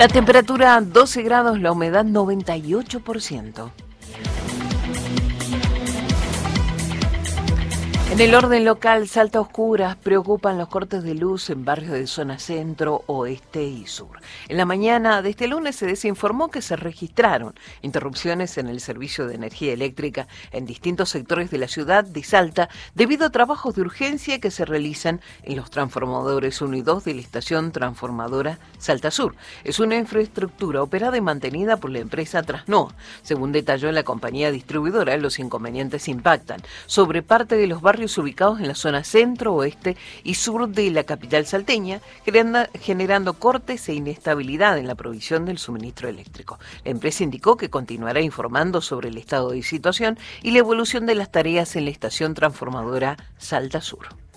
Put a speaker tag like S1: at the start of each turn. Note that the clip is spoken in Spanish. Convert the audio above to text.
S1: La temperatura 12 grados, la humedad 98%. En el orden local, Salta a oscuras, preocupan los cortes de luz en barrios de zona centro, oeste y sur. En la mañana de este lunes se desinformó que se registraron interrupciones en el servicio de energía eléctrica en distintos sectores de la ciudad de Salta debido a trabajos de urgencia que se realizan en los transformadores 1 y 2 de la estación transformadora Salta Sur. Es una infraestructura operada y mantenida por la empresa Trasnoa. Según detalló la compañía distribuidora, los inconvenientes impactan sobre parte de los barrios ubicados en la zona centro, oeste y sur de la capital salteña, generando cortes e inestabilidad en la provisión del suministro eléctrico. La empresa indicó que continuará informando sobre el estado de situación y la evolución de las tareas en la estación transformadora Salta Sur.